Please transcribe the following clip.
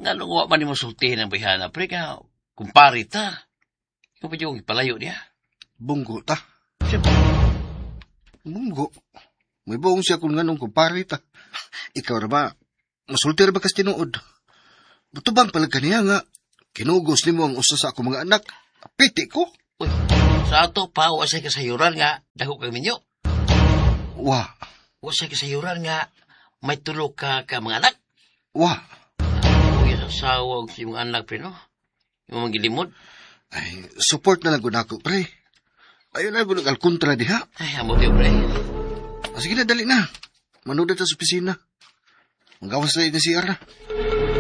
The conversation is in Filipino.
Nga nung wa man ni mo sultihin ang bayhana, pre, ka, kumpari ta. Ikaw pa yung ipalayo niya. Bunggo ta. Siyempre, Bunggo. May buong siya kung ganong kumpari ta. Ikaw ra ba? Masulti ra ba kas tinuod? Buto bang palag kaniya nga? Kinugos ni mo ang usa sa ako mga anak. Piti ko? uy, sa ato pa, wa say kasayuran nga, dako kang minyo. Wa. Wa say kasayuran nga, may tulo ka mga anak. Wa. Uy, sa asawa si mga anak, pre, no? Yung mga gilimod. Ay, support na lang ko na ako, pre. Ayun na, bulag alkontra diha. Ay, amo tiyo, pre. Sige na, dali na. Manood na sa opisina. Magawas na yung CR na.